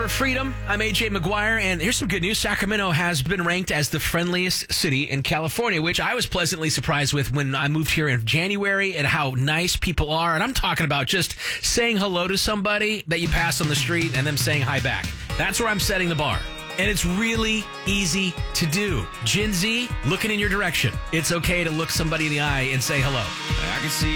for freedom. I'm AJ McGuire, and here's some good news. Sacramento has been ranked as the friendliest city in California, which I was pleasantly surprised with when I moved here in January and how nice people are. And I'm talking about just saying hello to somebody that you pass on the street and them saying hi back. That's where I'm setting the bar. And it's really easy to do. Gen Z, looking in your direction. It's okay to look somebody in the eye and say hello. I can see